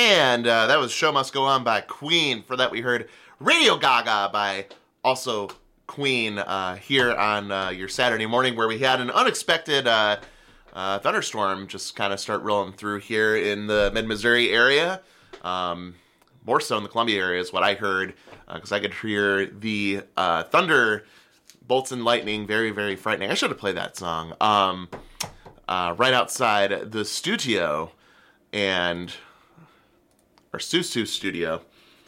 And that was Show Must Go On by Queen. For that we heard Radio Gaga by also Queen here on your Saturday morning, where we had an unexpected thunderstorm just kind of start rolling through here in the mid-Missouri area. More so in the Columbia area is what I heard, because I could hear the thunder, bolts and lightning, very, very frightening. I should have played that song. Right outside the studio, and our Susu studio.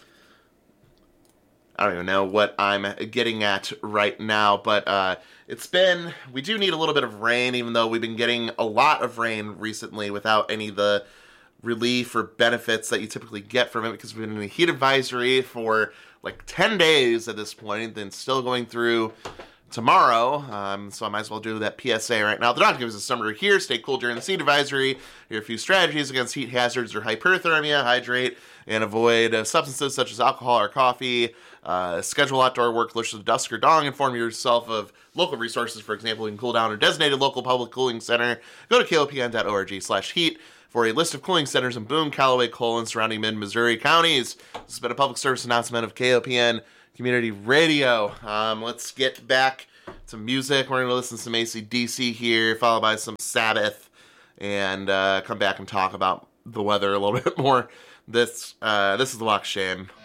I don't even know what I'm getting at right now, but we do need a little bit of rain, even though we've been getting a lot of rain recently without any of the relief or benefits that you typically get from it, because we've been in a heat advisory for like 10 days at this point, and still going through tomorrow, so I might as well do that PSA right now. The doctor gives us a summary here. Stay cool during the heat advisory. Here are a few strategies against heat hazards or hyperthermia. Hydrate and avoid substances such as alcohol or coffee. Schedule outdoor work, listen to dusk or dawn. Inform yourself of local resources. For example, you can cool down a designated local public cooling center. Go to kopn.org/heat for a list of cooling centers in Boone, Callaway, Cole, and surrounding mid-Missouri counties. This has been a public service announcement of KOPN Community Radio. Let's get back to music. We're going to listen to some AC/DC here, followed by some Sabbath, and come back and talk about the weather a little bit more. This is The Walk of Shame.